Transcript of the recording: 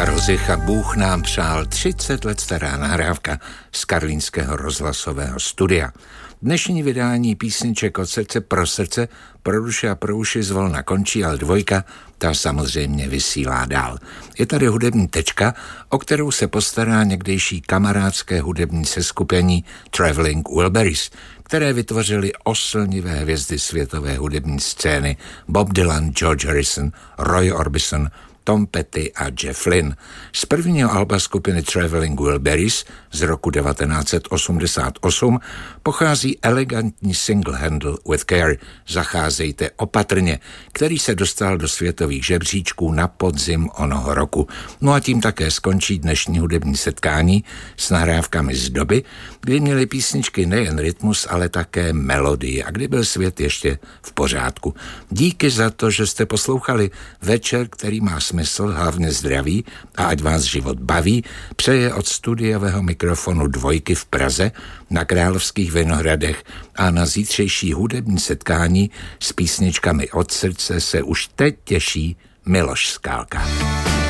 Karel Zicha, Bůh nám přál, 30 let stará nahrávka z karlínského rozhlasového studia. Dnešní vydání písniček od srdce pro srdce, pro duše a pro uši zvolna končí, ale dvojka, ta samozřejmě vysílá dál. Je tady hudební tečka, o kterou se postará někdejší kamarádské hudební seskupení Traveling Wilburys, které vytvořili oslnivé hvězdy světové hudební scény Bob Dylan, George Harrison, Roy Orbison, Tom Petty a Jeff Lynne. Z prvního alba skupiny Traveling Wilburys z roku 1988 pochází elegantní single Handle with Care, Zacházejte opatrně, který se dostal do světových žebříčků na podzim onoho roku. No a tím také skončí dnešní hudební setkání s nahrávkami z doby, kdy měly písničky nejen rytmus, ale také melodii a kdy byl svět ještě v pořádku. Díky za to, že jste poslouchali večer, který má smysl, hlavně zdraví a ať vás život baví, přeje od studiového mikrofonu Dvojky v Praze na Královských Vinohradech a na zítřejší hudební setkání s písničkami od srdce se už teď těší Miloš Skálka.